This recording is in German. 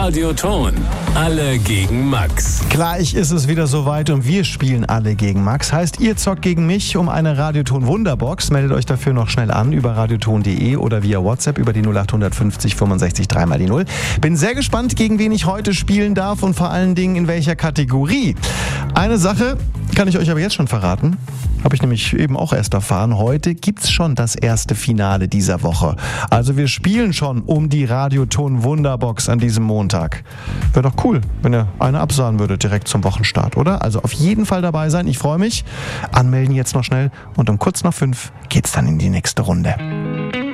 Radioton. Alle gegen Max. Gleich ist es wieder soweit und wir spielen alle gegen Max. Heißt, ihr zockt gegen mich um eine Radioton Wunderbox. Meldet euch dafür noch schnell an über radioton.de oder via WhatsApp über die 0850 65 3 mal die 0. Bin sehr gespannt, gegen wen ich heute spielen darf und vor allen Dingen in welcher Kategorie. Eine Sache kann ich euch aber jetzt schon verraten. Habe ich nämlich eben auch erst erfahren. Heute gibt's schon das erste Finale dieser Woche. Also wir spielen schon um die Radioton Wunderbox an diesem Montag. Wäre doch cool, wenn ihr eine absahen würdet direkt zum Wochenstart, oder? Also auf jeden Fall dabei sein. Ich freue mich. Anmelden jetzt noch schnell und um kurz nach 5 geht's dann in die nächste Runde.